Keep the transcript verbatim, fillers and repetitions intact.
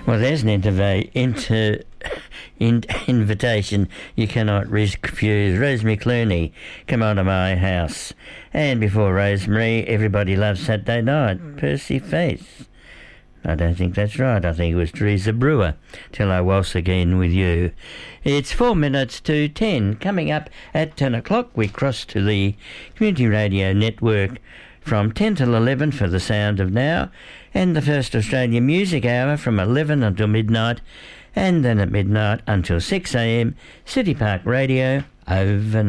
Well, there's an interva- inter- in- invitation you cannot refuse. Rosemary Clooney, Come On to My House. And before Rosemary, Everybody Loves Saturday Night, Percy Faith. I don't think that's right. I think it was Teresa Brewer, Till I Waltz Again With You. It's four minutes to ten. Coming up at ten o'clock, we cross to the Community Radio Network from ten till eleven for The Sound of Now, and the First Australian Music Hour from eleven until midnight, and then at midnight until six a.m, City Park Radio overnight.